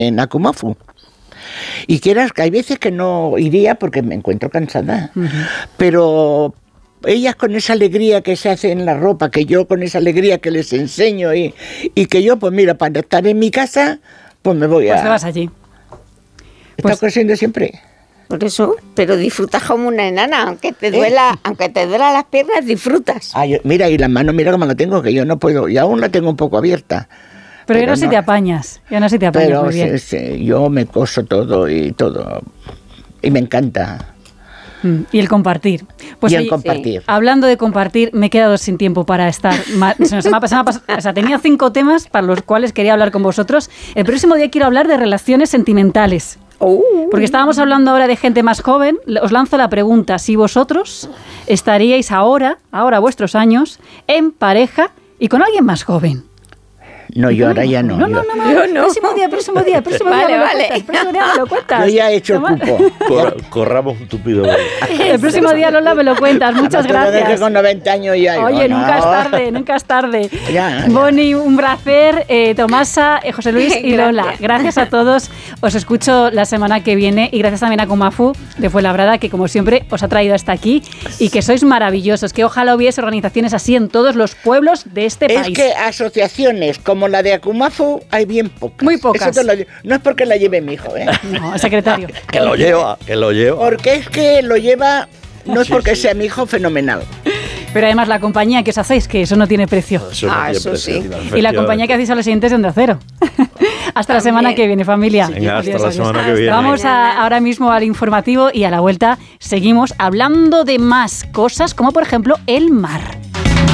en Akumafu. Y quieras que hay veces que no iría porque me encuentro cansada. Pero ellas con esa alegría que se hace en la ropa, que yo con esa alegría que les enseño y que yo, pues mira, para estar en mi casa, pues me voy Pues te vas allí. Está ocurriendo siempre. Por eso, pero disfrutas como una enana, aunque te duela las piernas, disfrutas. Mira, y las manos, mira cómo la tengo, que yo no puedo, y aún la tengo un poco abierta. Pero ya no se te apañas, pero muy bien. Yo me coso todo, y me encanta. Y el compartir. Pues, y el compartir. Hablando de compartir, me he quedado sin tiempo para estar. Tenía 5 temas para los cuales quería hablar con vosotros. El próximo día quiero hablar de relaciones sentimentales. Porque estábamos hablando ahora de gente más joven. Os lanzo la pregunta: si vosotros estaríais ahora, a vuestros años, en pareja y con alguien más joven. No, yo ahora ya no. No. Próximo día Vale. me lo cuentas. Yo ya he hecho el cupo. Corramos un tupido. El próximo día, Lola, me lo cuentas. Muchas gracias. Que con 90 años ya. Oye, nunca es tarde. Ya. Bonnie, un placer. Tomasa, José Luis y Lola. Gracias a todos. Os escucho la semana que viene y gracias también a Akumafu de Fuenlabrada, que como siempre os ha traído hasta aquí y que sois maravillosos. Que ojalá hubiese organizaciones así en todos los pueblos de este país. Es que asociaciones como la de Akumafu hay bien pocas. Muy pocas. No es porque la lleve mi hijo, No, el secretario. que lo lleva. Porque es que lo lleva, no es porque sea mi hijo fenomenal. Pero además la compañía que os hacéis, que eso no tiene precio. Eso sí. Y la compañía que hacéis a los siguientes de Onda Cero. Hasta la semana que viene, familia. Venga, hasta la semana que viene. Vamos ahora mismo al informativo y a la vuelta seguimos hablando de más cosas, como por ejemplo el mar.